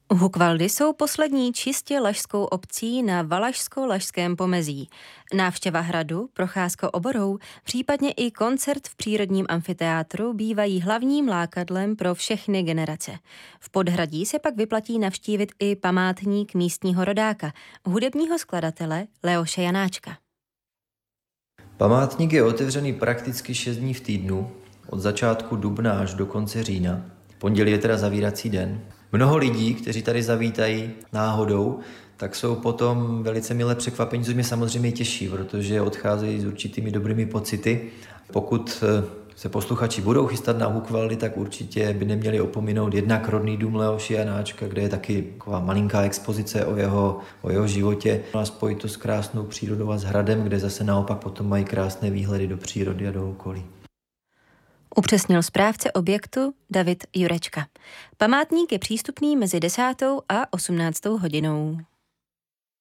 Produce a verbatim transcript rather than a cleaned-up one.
Hukvaldy jsou poslední čistě lašskou obcí na valašsko-lašském pomezí. Návštěva hradu, procházka oborou, případně i koncert v přírodním amfiteátru bývají hlavním lákadlem pro všechny generace. V Podhradí se pak vyplatí navštívit i památník místního rodáka, hudebního skladatele Leoše Janáčka. Památník je otevřený prakticky šest dní v týdnu, od začátku dubna až do konce října. Pondělí je teda zavírací den. Mnoho lidí, kteří tady zavítají náhodou, tak jsou potom velice milé překvapení, což mě samozřejmě těší, protože odcházejí s určitými dobrými pocity. Pokud se posluchači budou chystat na Hukvaldy, tak určitě by neměli opominout jednak rodný dům Leoše Janáčka, kde je taky taková malinká expozice o jeho, o jeho životě a spojit to s krásnou přírodou a s hradem, kde zase naopak potom mají krásné výhledy do přírody a do okolí. Upřesnil správce objektu David Jurečka. Památník je přístupný mezi desátou a osmnáctou hodinou.